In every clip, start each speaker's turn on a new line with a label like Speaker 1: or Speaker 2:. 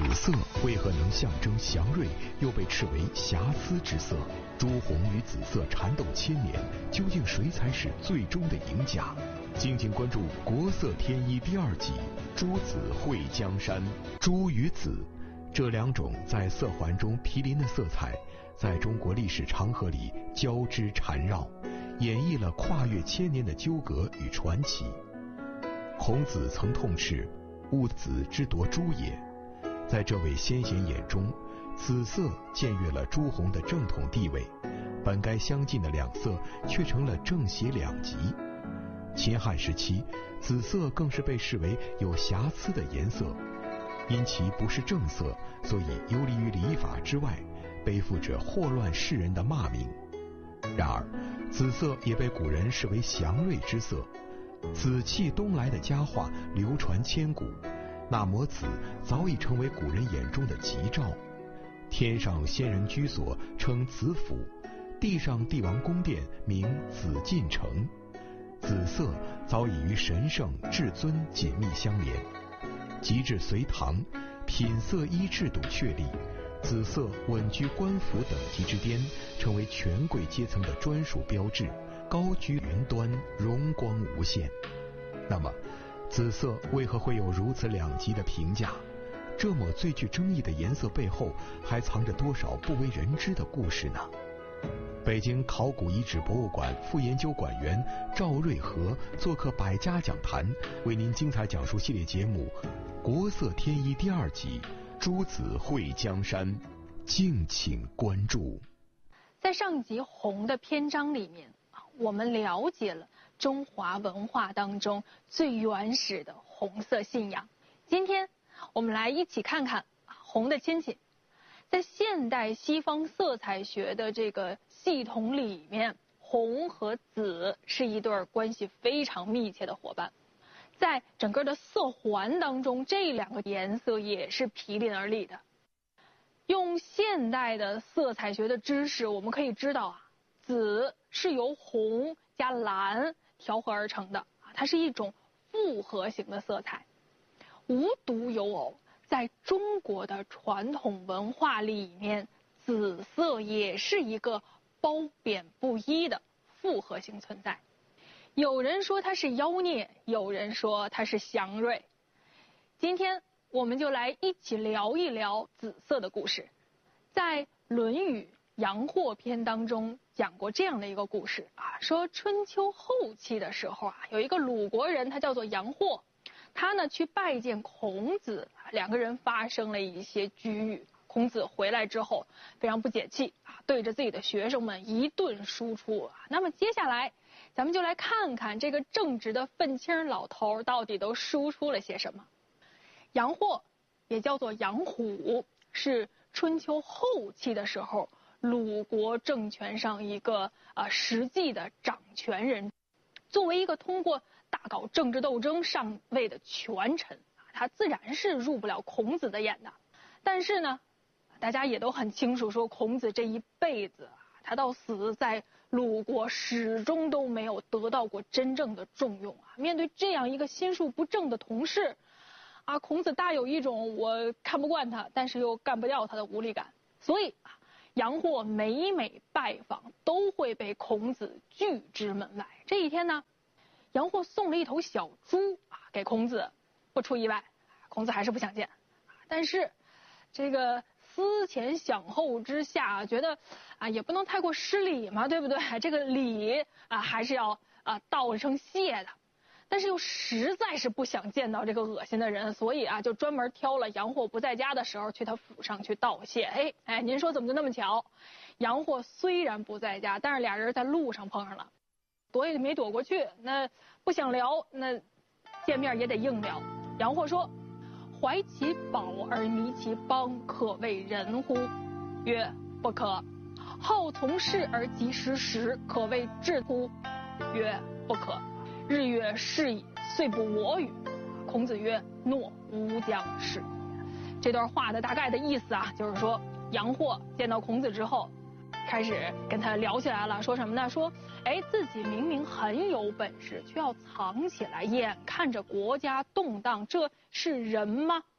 Speaker 1: 色为何能象征祥瑞，又被斥为瑕疵之色？朱红与紫色缠斗千年，究竟谁才是最终的赢家？敬请关注《国色天一》第2集《朱紫会江山》。朱与紫这两种在色环中毗邻的色彩，在中国历史长河里交织缠绕，演绎了跨越千年的纠葛与传奇。孔子曾痛斥物子之夺朱也，在这位先贤眼中，紫色僭越了朱红的正统地位，本该相近的两色却成了正邪两极。秦汉时期，紫色更是被视为有瑕疵的颜色，因其不是正色，所以游离于礼法之外，背负着祸乱世人的骂名。然而，紫色也被古人视为祥瑞之色，紫气东来的佳话流传千古，那抹紫早已成为古人眼中的吉兆。天上仙人居所称紫府，地上帝王宫殿名紫禁城。紫色早已与神圣至尊紧密相连。及至隋唐，品色衣制度确立，紫色稳居官府等级之巅，成为权贵阶层的专属标志，高居云端，荣光无限。那么，紫色为何会有如此两极的评价？这抹最具争议的颜色背后，还藏着多少不为人知的故事呢？北京考古遗址博物馆副研究馆员赵瑞和做客百家讲坛，为您精彩讲述系列节目《国色天一》第2集《朱紫会江山》，敬请关注。
Speaker 2: 在上一集红的篇章里面，我们了解了中华文化当中最原始的红色信仰。今天我们来一起看看红的亲戚。在现代西方色彩学的这个系统里面，红和紫是一对关系非常密切的伙伴。在整个的色环当中，这两个颜色也是毗邻而立的。用现代的色彩学的知识，我们可以知道紫是由红加蓝调和而成的，它是一种复合型的色彩，无独有偶。在中国的传统文化里面，紫色也是一个褒贬不一的复合型存在。有人说它是妖孽，有人说它是祥瑞。今天我们就来一起聊一聊紫色的故事。在《论语·阳货篇》当中讲过这样的一个故事说春秋后期的时候有一个鲁国人，他叫做阳货。他呢去拜见孔子，两个人发生了一些龃龉。孔子回来之后非常不解气对着自己的学生们一顿输出那么接下来咱们就来看看这个正直的愤青老头到底都输出了些什么。阳货也叫做阳虎，是春秋后期的时候鲁国政权上一个实际的掌权人。作为一个通过大搞政治斗争上位的权臣，他自然是入不了孔子的眼的。但是呢，大家也都很清楚，说孔子这一辈子他到死在鲁国始终都没有得到过真正的重用面对这样一个心术不正的同事孔子大有一种我看不惯他，但是又干不掉他的无力感。所以阳货每拜访都会被孔子拒之门外。这一天呢，阳货送了一头小猪给孔子，不出意外，孔子还是不想见。但是这个思前想后之下，觉得也不能太过失礼嘛，对不对？这个礼还是要道一声谢的。但是又实在是不想见到这个恶心的人，所以就专门挑了阳货不在家的时候去他府上去道谢。您说怎么就那么巧？阳货虽然不在家，但是俩人在路上碰上了，躲也没躲过去。那不想聊，那见面也得硬聊。阳货说：“怀其宝而迷其邦，可谓仁乎？”曰：“不可。”好从事而及时时，可谓智乎？曰：“不可。”日月是矣，遂不我与。孔子曰：“诺，吾将是。”这段话的大概的意思就是说阳货见到孔子之后，开始跟他聊起来了，说什么呢？说自己明明很有本事，却要藏起来，眼看着国家动荡，这是人吗？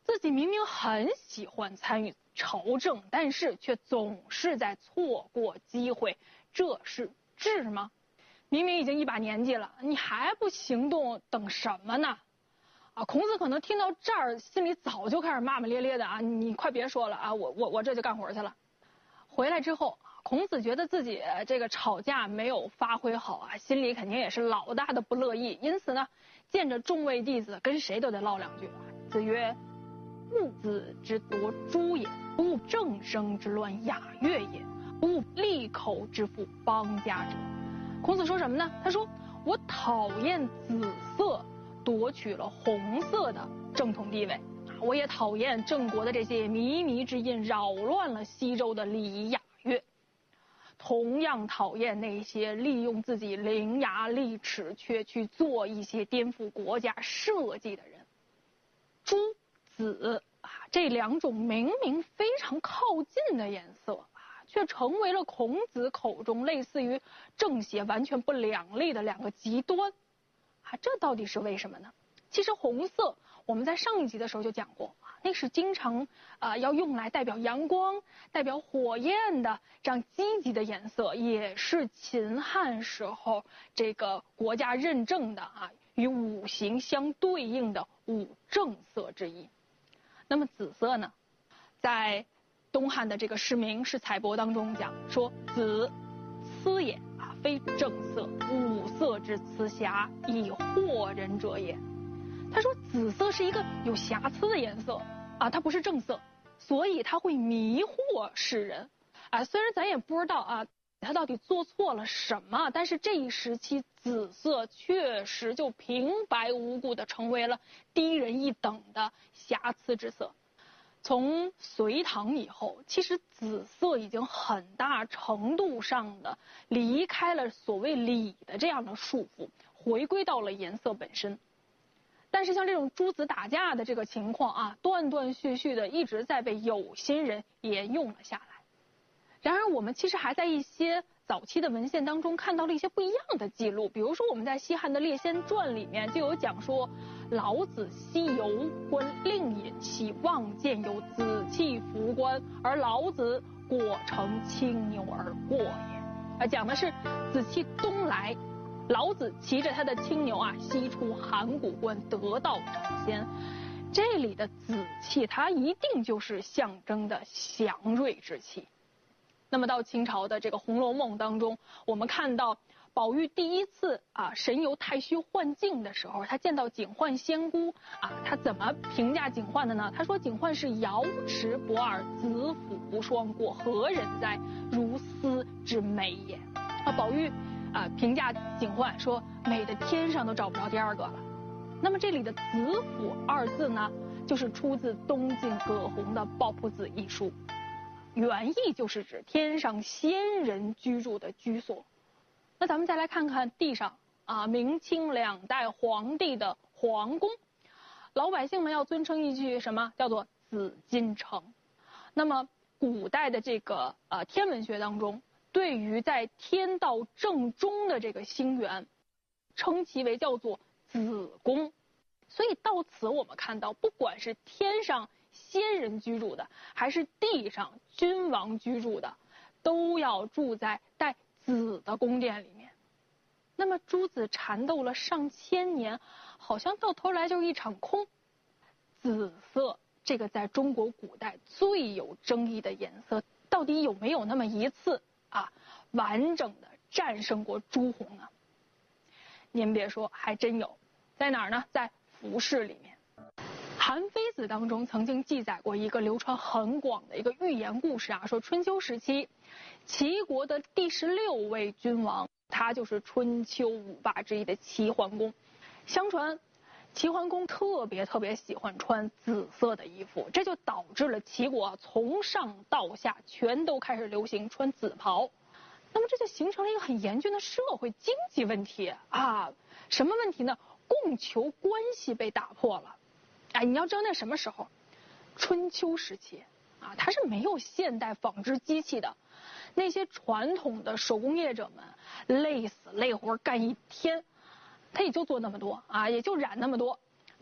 Speaker 2: 自己明明很喜欢参与朝政，但是却总是在错过机会，这是智吗？明明已经一把年纪了，你还不行动，等什么呢？孔子可能听到这儿，心里早就开始骂骂咧咧的啊！你快别说了啊，我这就干活去了。回来之后，孔子觉得自己这个吵架没有发挥好啊，心里肯定也是老大的不乐意，因此呢，见着众位弟子，跟谁都得唠两句。子曰：“勿子之夺诸也，不务正声之乱雅乐也，不务利口之负邦家者。”孔子说什么呢？他说：“我讨厌紫色夺取了红色的正统地位，我也讨厌郑国的这些靡靡之音扰乱了西周的礼仪雅乐，同样讨厌那些利用自己伶牙俐齿却去做一些颠覆国家社稷的人。”朱、紫这两种明明非常靠近的颜色却成为了孔子口中类似于正邪完全不两立的两个极端这到底是为什么呢？其实红色我们在上一集的时候就讲过那是经常要用来代表阳光、代表火焰的这样积极的颜色，也是秦汉时候这个国家认证的与五行相对应的五正色之一。那么紫色呢，在东汉的这个释名释采帛当中讲说：“紫，疵也非正色，五色之疵瑕，以惑人者也。”他说紫色是一个有瑕疵的颜色它不是正色，所以它会迷惑世人虽然咱也不知道他到底做错了什么，但是这一时期紫色确实就平白无故的成为了低人一等的瑕疵之色。从隋唐以后，其实紫色已经很大程度上的离开了所谓礼的这样的束缚，回归到了颜色本身。但是像这种诸子打架的这个情况断断续续的一直在被有心人沿用了下来。然而我们其实还在一些早期的文献当中看到了一些不一样的记录，比如说我们在西汉的《列仙传》里面就有讲说，老子西游观令尹，喜望见有紫气服冠，而老子果乘青牛而过也。讲的是紫气东来，老子骑着他的青牛西出函谷关，得道成仙。这里的紫气它一定就是象征的祥瑞之气。那么到清朝的这个《红楼梦》当中，我们看到宝玉第一次神游太虚幻境的时候，他见到警幻仙姑他怎么评价警幻的呢？他说警幻是瑶池不二，紫府无双过，何人哉？如斯之美也。宝玉评价警幻说美的天上都找不着第二个了。那么这里的紫府二字呢，就是出自东晋葛洪的《抱朴子》一书，原意就是指天上仙人居住的居所。那咱们再来看看地上明清两代皇帝的皇宫，老百姓们要尊称一句什么？叫做紫禁城。那么古代的这个天文学当中，对于在天道正中的这个星源，称其为叫做子宫。所以到此我们看到，不管是天上仙人居住的，还是地上君王居住的，都要住在带紫的宫殿里面。那么诸子缠斗了上千年，好像到头来就是一场空。紫色这个在中国古代最有争议的颜色，到底有没有那么一次完整的战胜过朱红呢？您别说，还真有。在哪儿呢？在服饰里面。韩非子当中曾经记载过一个流传很广的一个寓言故事说春秋时期齐国的第16位君王，他就是春秋五霸之一的齐桓公。相传齐桓公特别喜欢穿紫色的衣服，这就导致了齐国从上到下全都开始流行穿紫袍。那么这就形成了一个很严峻的社会经济问题什么问题呢？供求关系被打破了。你要知道那什么时候？春秋时期它是没有现代纺织机器的，那些传统的手工业者们累死累活干一天，他也就做那么多也就染那么多，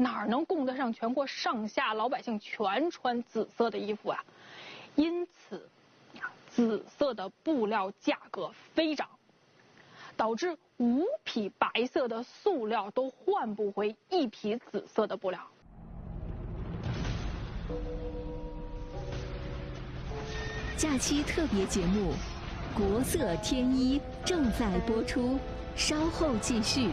Speaker 2: 哪能供得上全国上下老百姓全穿紫色的衣服啊？因此，紫色的布料价格飞涨，导致5匹白色的塑料都换不回1匹紫色的布料。
Speaker 3: 假期特别节目《国色天衣》正在播出，稍后继续。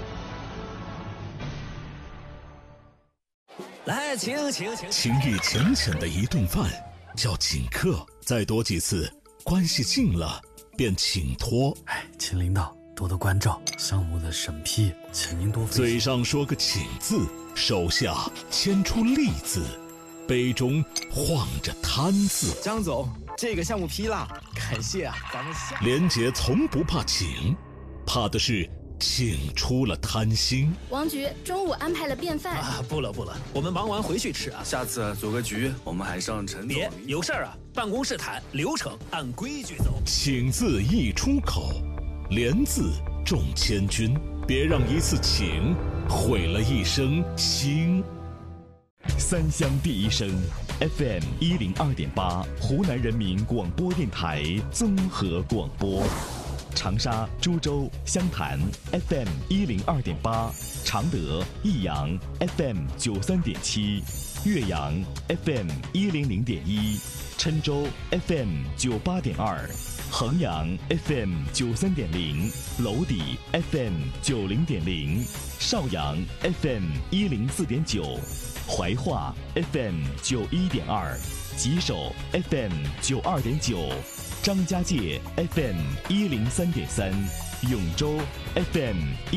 Speaker 4: 来，请。
Speaker 5: 情意浅浅的一顿饭叫请客，再多几次，关系近了便请托。
Speaker 4: 请领导多多关照，项目的审批，请您多费心。
Speaker 5: 嘴上说个请字，手下牵出利字，杯中晃着贪字。
Speaker 6: 张总，这个项目批了，感谢啊，咱们下。
Speaker 5: 连杰从不怕请，怕的是请出了贪心。
Speaker 7: 王局中午安排了便饭
Speaker 4: 啊，不了，我们忙完回去吃啊。下次组个局，我们还上陈总。别有事儿啊，办公室谈，流程按规矩走。
Speaker 5: 请字一出口，连字中千军，别让一次请毁了一生心。
Speaker 1: 三湘第一声 FM 102.8，湖南人民广播电台综合广播。长沙、株洲、湘潭 FM 102.8，常德、益阳 FM 93.7，岳阳 FM 100.1，郴州 FM 98.2，衡阳 FM 93.0，娄底 FM 90.0，邵阳 FM 104.9，怀化 FM 91.2，吉首 FM 92.9。张家界 FM 103.3，永州 FM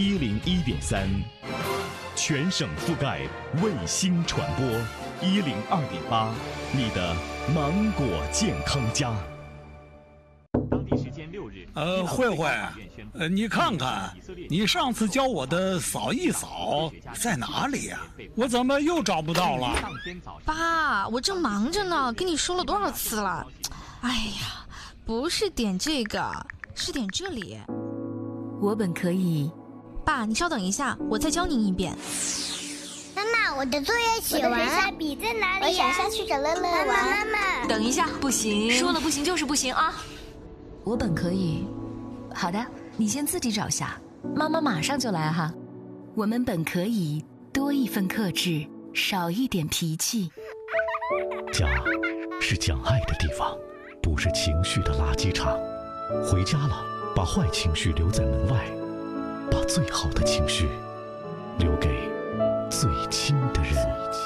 Speaker 1: 101.3，全省覆盖卫星传播102.8，你的芒果健康家。
Speaker 8: 当地时间6日，
Speaker 9: 慧慧，你看看，你上次教我的扫一扫在哪里呀？我怎么又找不到了？
Speaker 10: 爸，我正忙着呢，跟你说了多少次了？哎呀。不是点这个，是点这里。
Speaker 3: 我本可以。
Speaker 10: 爸，你稍等一下，我再教您一遍。
Speaker 11: 妈妈，我的作业写完。我的水彩笔在哪里呀？我想下去找乐乐玩。妈妈，
Speaker 3: 等一下，不行，说了不行就是不行啊。我本可以。好的，你先自己找下，妈妈马上就来哈。我们本可以多一份克制，少一点脾气。
Speaker 1: 家是讲爱的地方，不是情绪的垃圾场。回家了，把坏情绪留在门外，把最好的情绪留给最亲的人。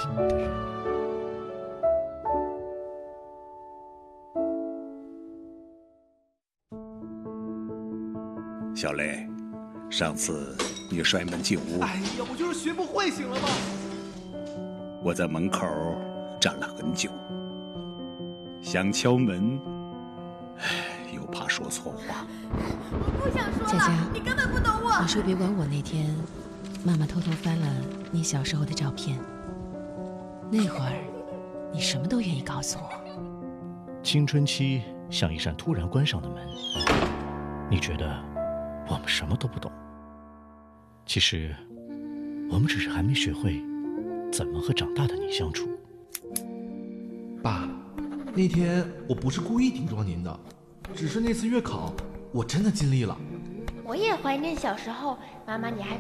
Speaker 12: 小雷，上次你摔门进屋，
Speaker 6: 哎呀，我就是学不会，行了吗？
Speaker 12: 我在门口站了很久，想敲门，又怕说错话。
Speaker 13: 我不想说了，佳佳，你根本不懂我。你说别管我那天，妈妈偷偷翻了你小时候的照片，那会儿你什么都愿意告诉我。
Speaker 1: 青春期像一扇突然关上的门，你觉得我们什么都不懂，其实我们只是还没学会怎么和长大的你相处。
Speaker 6: 爸，那天我不是故意顶撞您的，只是那次月考我真的尽力了。
Speaker 11: 我也怀念小时候，妈妈你还